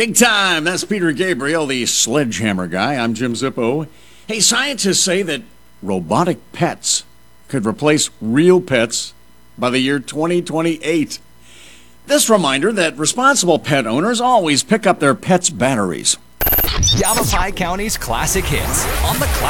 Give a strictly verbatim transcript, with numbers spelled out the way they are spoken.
Big time. That's Peter Gabriel, the sledgehammer guy. I'm Jim Zippo. Hey, scientists say that robotic pets could replace real pets by the year twenty twenty-eight. This reminder that responsible pet owners always pick up their pets' batteries. Yavapai County's classic hits on the Classic